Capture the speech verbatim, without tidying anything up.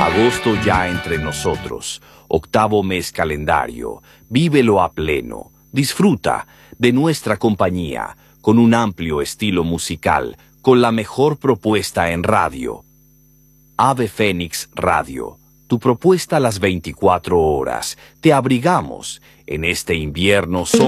Agosto ya entre nosotros, octavo mes calendario, vívelo a pleno, disfruta de nuestra compañía, con un amplio estilo musical, con la mejor propuesta en radio. Ave Fénix Radio, tu propuesta a las veinticuatro horas, te abrigamos en este invierno.